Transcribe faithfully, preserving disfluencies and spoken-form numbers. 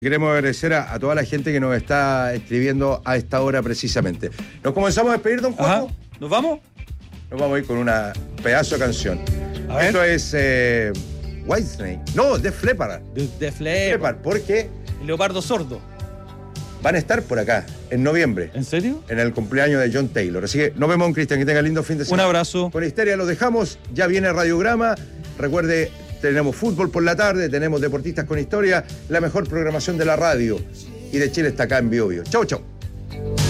Queremos agradecer a, a toda la gente que nos está escribiendo a esta hora precisamente. ¿Nos comenzamos a despedir, don Juanjo? Ajá. ¿Nos vamos? Nos vamos a ir con una pedazo de canción. A ver. Esto es eh, Whitesnake. No, Def Leppard. De, de Flepa. Leppard, porque Leopardo sordo. van a estar por acá en noviembre, ¿En serio? en el cumpleaños de John Taylor. Así que nos vemos, Cristian, que tenga lindo fin de semana. Un abrazo. Con Histeria los dejamos. Ya viene Radiograma. Recuerde, tenemos fútbol por la tarde, tenemos Deportistas con Historia, la mejor programación de la radio. Y de Chile está acá en Biobío. Chau, chau.